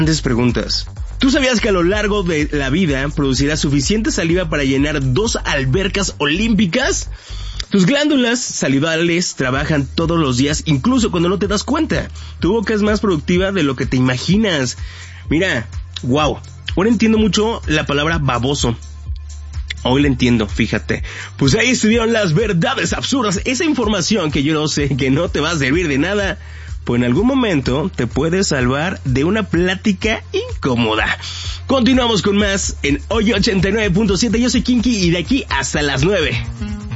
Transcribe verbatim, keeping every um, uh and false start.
Grandes preguntas. ¿Tú sabías que a lo largo de la vida producirás suficiente saliva para llenar dos albercas olímpicas? Tus glándulas salivales trabajan todos los días, incluso cuando no te das cuenta. Tu boca es más productiva de lo que te imaginas. Mira, wow. Ahora entiendo mucho la palabra baboso. Hoy la entiendo, fíjate. Pues ahí estuvieron las verdades absurdas. Esa información que yo no sé, que no te va a servir de nada, pues en algún momento te puede salvar de una plática incómoda. Continuamos con más en Hoy ochenta y nueve punto siete. Yo soy Kinky y de aquí hasta las nueve.